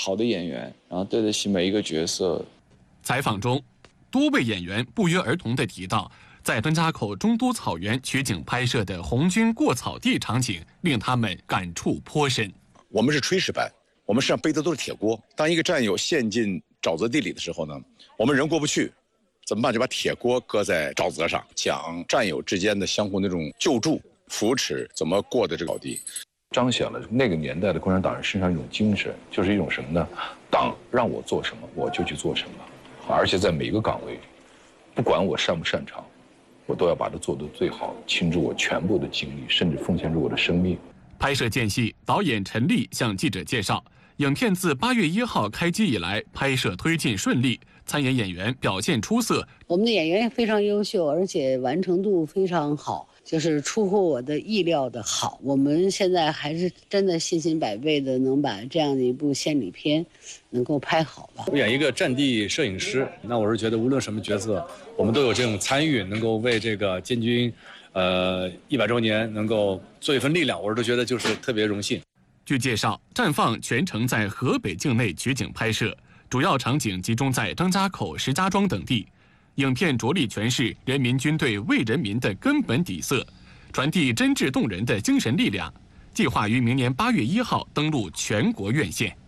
好的演员，然后对得起每一个角色。 采访中，多位演员不约而同地提到，在登家口中都草原取景拍摄的红军过草地场景，令他们感触颇深。 我们是炊事班，我们身上背的都是铁锅。当一个战友陷进沼泽地里的时候呢，我们人过不去，怎么办？就把铁锅搁在沼泽上，讲战友之间的相互那种救助、扶持，怎么过的这个草地。 彰显了那个年代的共产党人身上一种精神，就是一种什么呢？党让我做什么，我就去做什么，而且在每一个岗位，不管我擅不擅长，我都要把它做得最好，倾注我全部的精力，甚至奉献出我的生命。 拍摄间隙，导演陈立向记者介绍，影片自8月1号开机以来，拍摄推进顺利，参演演员表现出色。 我们的演员也非常优秀，而且完成度非常好。就是出乎我的意料的好，我们现在还是真的信心百倍的能把这样的一部献礼片能够拍好吧。 我演一个战地摄影师，那我是觉得无论什么角色，我们都有这种参与，能够为这个建军100周年能够做一份力量，我都觉得就是特别荣幸。 据介绍，绽放全程在河北境内取景拍摄，主要场景集中在张家口、石家庄等地。影片着力诠释人民军队为人民的根本底色，传递真挚动人的精神力量。计划于明年8月1号登陆全国院线。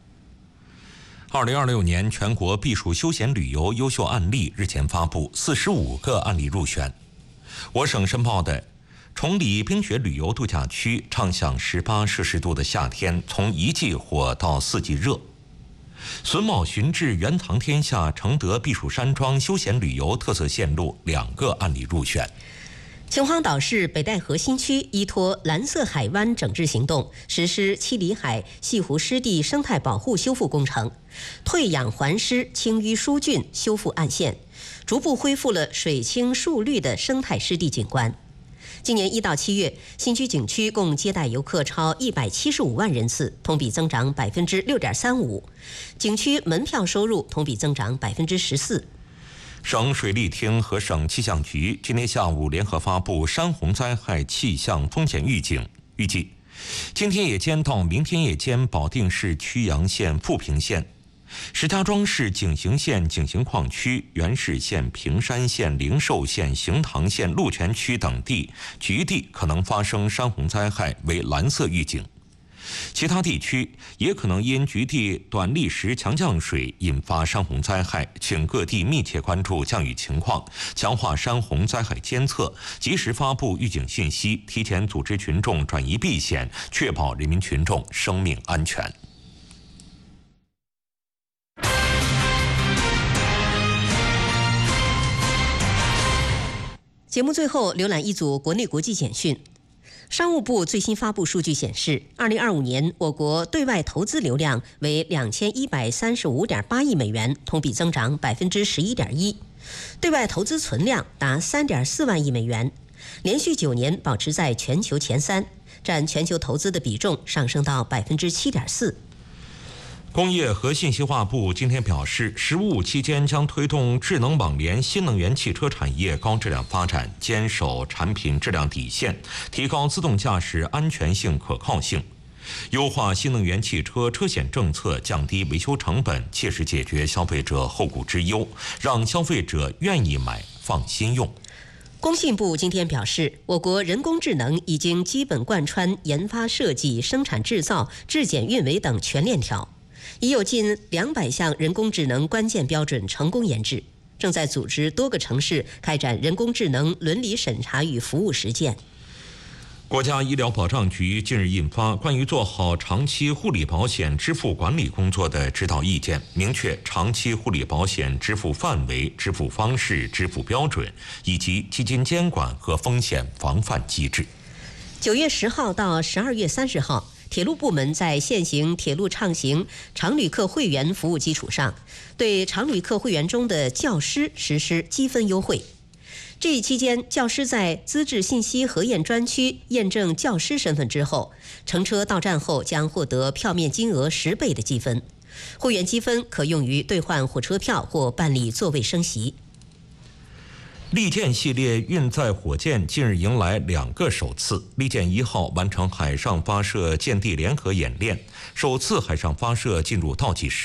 2026年全国避暑休闲旅游优秀案例日前发布，45个案例入选。我省申报的崇礼冰雪旅游度假区畅享18摄氏度的夏天，从1季火到4季热。榫卯寻至原藏天下承德避暑山庄休闲旅游特色线路2个案例入选。 秦皇岛市北戴河新区依托蓝色海湾整治行动，实施七里海西湖湿地生态保护修复工程，退氧还湿、清淤疏浚，修复岸线，逐步恢复了水清树绿的生态湿地景观。今年1到7月，新区景区共接待游客超175万人次，同比增长6.35%，景区门票收入同比增长14%。 省水利厅和省气象局今天下午联合发布山洪灾害气象风险预警，预计今天夜间到明天夜间，保定市曲阳县、富平县、石家庄市景行县景行矿区、原市县、平山县、灵寿县、行塘县、鹿泉区等地局地可能发生山洪灾害，为蓝色预警。其他地区也可能因局地短历时强降水引发山洪灾害，请各地密切关注降雨情况，强化山洪灾害监测，及时发布预警信息，提前组织群众转移避险，确保人民群众生命安全。 节目最后浏览一组国内国际简讯。商务部最新发布数据显示，2025年我国对外投资流量为2135.8亿美元，同比增长11.1%，对外投资存量达3.4万亿美元，连续9年保持在全球前3，占全球投资的比重上升到7.4%。 工业和信息化部今天表示，15期间将推动智能网联新能源汽车产业高质量发展，坚守产品质量底线，提高自动驾驶安全性、可靠性，优化新能源汽车车险政策，降低维修成本，切实解决消费者后顾之忧，让消费者愿意买、放心用。 工信部今天表示，我国人工智能已经基本贯穿研发、设计、生产制造、质检、运维等全链条，已有近200项人工智能关键标准成功研制，正在组织多个城市开展人工智能伦理审查与服务实践。 国家医疗保障局近日印发关于做好长期护理保险支付管理工作的指导意见，明确长期护理保险支付范围、支付方式、支付标准以及基金监管和风险防范机制。 9月10号到12月30号，铁路部门在现行铁路畅行常旅客会员服务基础上，对常旅客会员中的教师实施积分优惠。这一期间，教师在资质信息核验专区验证教师身份之后，乘车到站后将获得票面金额10倍的积分。会员积分可用于兑换火车票或办理座位升席。 利剑系列运载火箭近日迎来2个首次，利剑1号完成海上发射舰地联合演练，首次海上发射进入倒计时。